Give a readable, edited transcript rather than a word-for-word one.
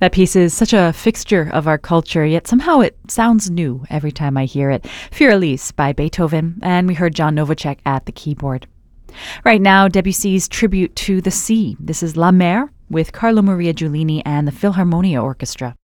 That piece is such a fixture of our culture, yet somehow it sounds new every time I hear it. Für Elise by Beethoven, and we heard John Novacek at the keyboard. Right now, Debussy's tribute to the sea. This is La Mer with Carlo Maria Giulini and the Philharmonia Orchestra.